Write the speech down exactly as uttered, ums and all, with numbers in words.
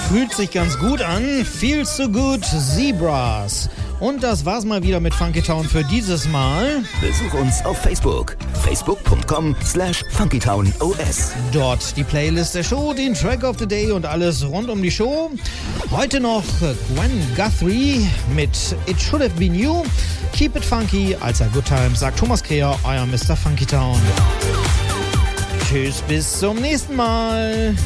fühlt sich ganz gut an. Feels so good, Zebras. Und das war's mal wieder mit Funky Town für dieses Mal. Besuch uns auf Facebook. facebook punkt com slash funkytown.os. Dort die Playlist der Show, den Track of the Day und alles rund um die Show. Heute noch Gwen Guthrie mit It Should Have Been You. Keep it funky, als a good time, sagt Thomas Kreher, euer Mister Funky Town. Tschüss, bis zum nächsten Mal.